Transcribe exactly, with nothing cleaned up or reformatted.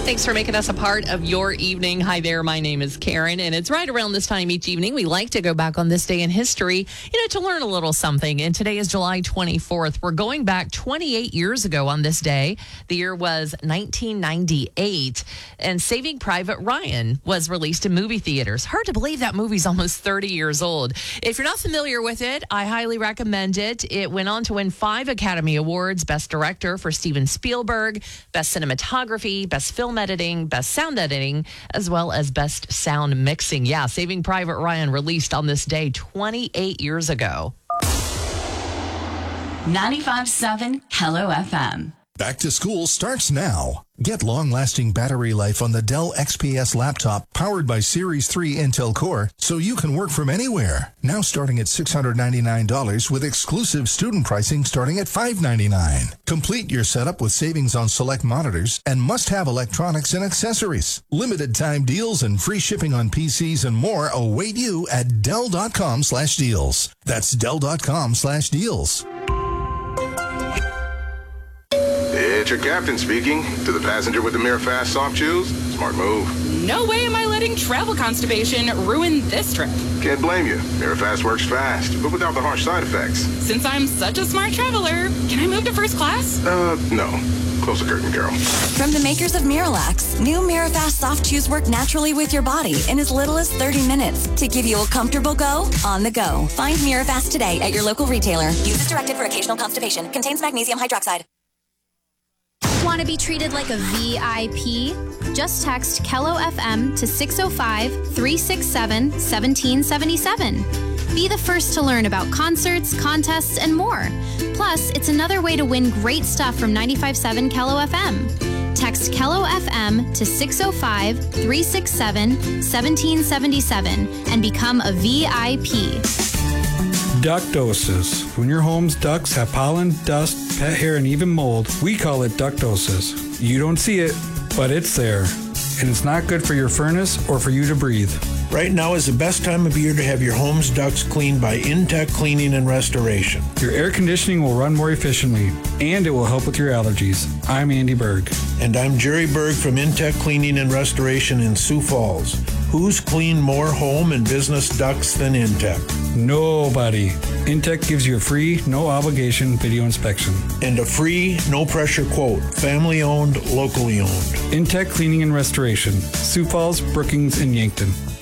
Thanks for making us a part of your evening. Hi there, my name is Karen, and it's right around this time each evening we like to go back on this day in history, you know, to learn a little something. And today is July twenty-fourth. We're going back twenty-eight years ago on this day. The year was nineteen ninety-eight, and Saving Private Ryan was released in movie theaters. Hard to believe that movie's almost thirty years old. If you're not familiar with it, I highly recommend it. It went on to win five Academy Awards: Best Director for Steven Spielberg, Best Cinematography, Best Film Editing, Best Sound Editing, as well as Best Sound Mixing. Yeah, Saving Private Ryan released on this day twenty-eight years ago. ninety-five point seven Hello F M. Back to school starts now. Get long-lasting battery life on the Dell X P S laptop powered by Series three Intel Core so you can work from anywhere. Now starting at six hundred ninety-nine dollars with exclusive student pricing starting at five hundred ninety-nine dollars. Complete your setup with savings on select monitors and must-have electronics and accessories. Limited time deals and free shipping on P Cs and more await you at Dell.com slash deals. That's Dell.com slash deals. It's your captain speaking. To the passenger with the Mirafast soft chews, smart move. No way am I letting travel constipation ruin this trip. Can't blame you. Mirafast works fast, but without the harsh side effects. Since I'm such a smart traveler, can I move to first class? Uh, no. Close the curtain, Carol. From the makers of Miralax, new Mirafast soft chews work naturally with your body in as little as thirty minutes to give you a comfortable go on the go. Find Mirafast today at your local retailer. Use as directed for occasional constipation. Contains magnesium hydroxide. Want to be treated like a V I P? Just text Kello F M to six oh five, three six seven, one seven seven seven. Be the first to learn about concerts, contests, and more. Plus, it's another way to win great stuff from ninety-five point seven Kello F M. Text Kello F M to six oh five, three six seven, one seven seven seven and become a V I P. Ductosis. When your home's ducts have pollen, dust, pet hair, and even mold, we call it ductosis. You don't see it, but it's there. And it's not good for your furnace or for you to breathe. Right now is the best time of year to have your home's ducts cleaned by Intech Cleaning and Restoration. Your air conditioning will run more efficiently, and it will help with your allergies. I'm Andy Berg. And I'm Jerry Berg from Intech Cleaning and Restoration in Sioux Falls. Who's cleaned more home and business ducts than Intech? Nobody. Intech gives you a free, no-obligation video inspection. And a free, no-pressure quote. Family-owned, locally owned. Intech Cleaning and Restoration. Sioux Falls, Brookings, and Yankton.